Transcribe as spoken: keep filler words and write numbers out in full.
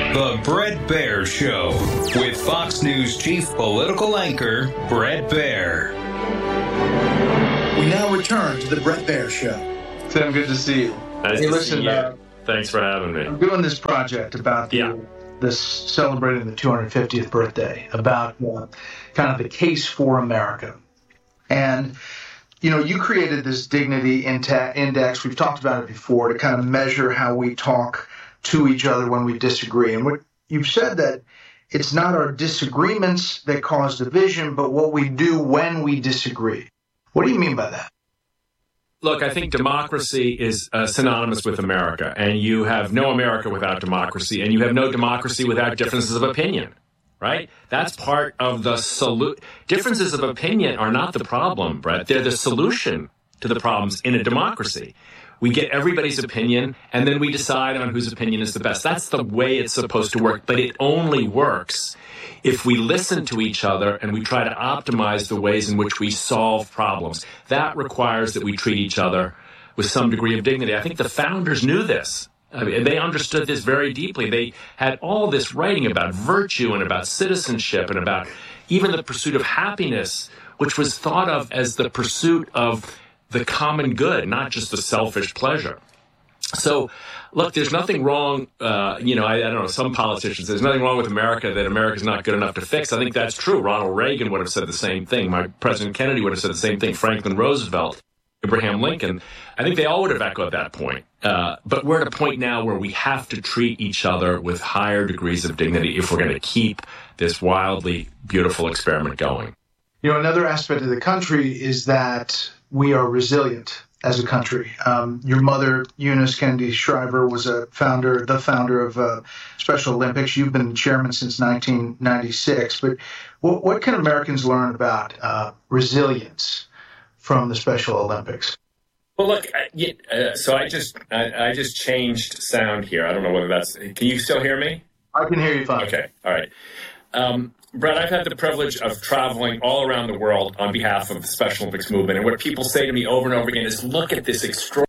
The Bret Baier Show with Fox News chief political anchor, Bret Baier. We now return to the Bret Baier Show. Tim, good to see you. Nice hey, to listen, see you. Uh, Thanks for having me. I'm doing this project about the, yeah. this celebrating the two hundred fiftieth birthday, about uh, kind of the case for America. And, you know, you created this dignity index. We've talked about it before to kind of measure how we talk to each other when we disagree. And what you've said that it's not our disagreements that cause division, but what we do when we disagree. What do you mean by that? Look, I think democracy is uh, synonymous with America, and you have no America without democracy, and you have no democracy without differences of opinion, right? That's part of the solution. Differences of opinion are not the problem, Bret. They're the solution to the problems in a democracy. We get everybody's opinion, and then we decide on whose opinion is the best. That's the way it's supposed to work, but it only works if we listen to each other and we try to optimize the ways in which we solve problems. That requires that we treat each other with some degree of dignity. I think the founders knew this. I mean, they understood this very deeply. They had all this writing about virtue and about citizenship and about even the pursuit of happiness, which was thought of as the pursuit of the common good, not just the selfish pleasure. So, look, there's nothing wrong, uh, you know, I, I don't know, some politicians, there's nothing wrong with America that America's not good enough to fix. I think that's true. Ronald Reagan would have said the same thing. My President Kennedy would have said the same thing. Franklin Roosevelt, Abraham Lincoln. I think they all would have echoed that point. Uh, but we're at a point now where we have to treat each other with higher degrees of dignity if we're going to keep this wildly beautiful experiment going. You know, another aspect of the country is that we are resilient as a country. Um, your mother, Eunice Kennedy Shriver, was a founder, the founder of uh, Special Olympics. You've been chairman since nineteen ninety-six. But what, what can Americans learn about uh, resilience from the Special Olympics? Well, look, I, yeah, uh, so I just I, I just changed sound here. I don't know whether that's. Can you still hear me? I can hear you fine. Okay, all right. Um, Bret, I've had the privilege of traveling all around the world on behalf of the Special Olympics movement, and what people say to me over and over again is, look at this extraordinary